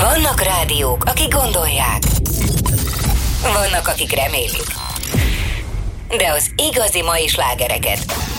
Vannak rádiók, akik gondolják. Vannak, akik remélik. De az igazi mai slágereket